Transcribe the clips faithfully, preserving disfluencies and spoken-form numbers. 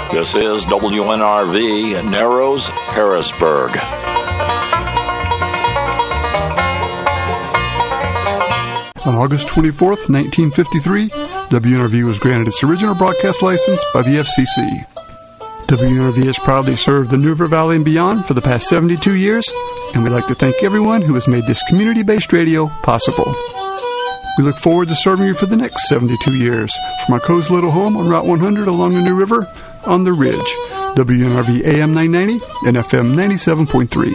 This is W N R V, Narrows, Harrisburg. On August twenty-fourth, nineteen fifty-three, W N R V was granted its original broadcast license by the F C C. W N R V has proudly served the New River Valley and beyond for the past seventy-two years, and we'd like to thank everyone who has made this community-based radio possible. We look forward to serving you for the next seventy-two years from our cozy little home on Route one hundred along the New River on the Ridge. W N R V A M nine ninety and F M ninety-seven point three.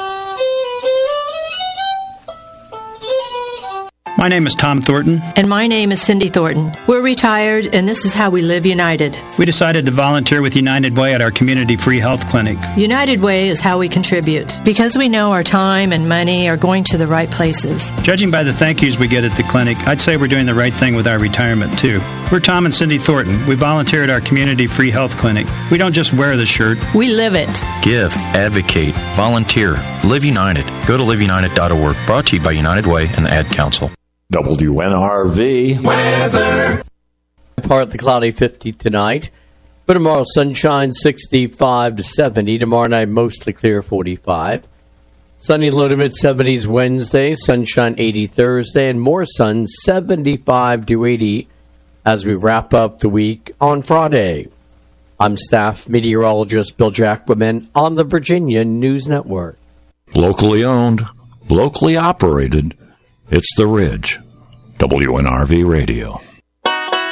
My name is Tom Thornton. And my name is Cindy Thornton. We're retired, and this is how we live united. We decided to volunteer with United Way at our community free health clinic. United Way is how we contribute, because we know our time and money are going to the right places. Judging by the thank yous we get at the clinic, I'd say we're doing the right thing with our retirement, too. We're Tom and Cindy Thornton. We volunteer at our community free health clinic. We don't just wear the shirt. We live it. Give, advocate, volunteer, live united. Go to live united dot org. Brought to you by United Way and the Ad Council. W N R V weather. Partly cloudy, fifty tonight. But tomorrow, sunshine, sixty-five to seventy. Tomorrow night, mostly clear, forty-five. Sunny, low to mid-seventies Wednesday. Sunshine, eighty Thursday. And more sun, seventy-five to eighty as we wrap up the week on Friday. I'm staff meteorologist Bill Jacquemin on the Virginia News Network. Locally owned, locally operated. It's The Ridge. W N R V Radio.